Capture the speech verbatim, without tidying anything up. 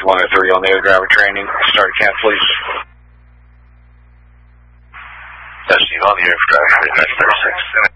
one oh three on the air driver training. Start a camp, please. That's Steve on the air driver training. That's thirty-six.